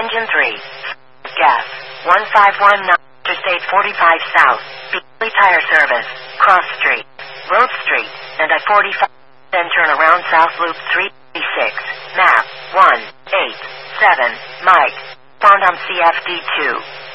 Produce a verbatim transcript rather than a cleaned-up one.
Engine three. Gas. one five one nine. Interstate forty-five South. Beasley Tire Service. Cross Street. Road Street. And I forty-five. Then turn around South Loop three six. Map. one eight seven. Mike. Found on C F D two.